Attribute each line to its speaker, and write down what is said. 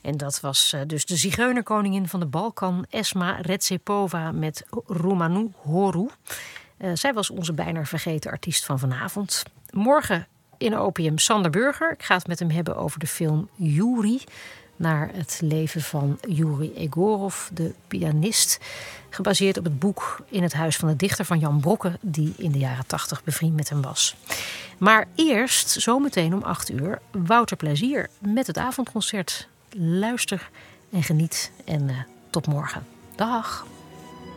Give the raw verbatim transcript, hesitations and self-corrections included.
Speaker 1: En dat was uh, dus de zigeunerkoningin van de Balkan, Esma Retsepova met Romanu Horu. Uh, zij was onze bijna vergeten artiest van vanavond. Morgen in Opium Sander Burger. Ik ga het met hem hebben over de film Yuri. Naar het leven van Yuri Egorov, de pianist. Gebaseerd op het boek In het huis van de dichter van Jan Brokke, die in de jaren tachtig bevriend met hem was. Maar eerst, zometeen om acht uur, Wouter Plezier met het avondconcert. Luister en geniet en uh, tot morgen. Dag.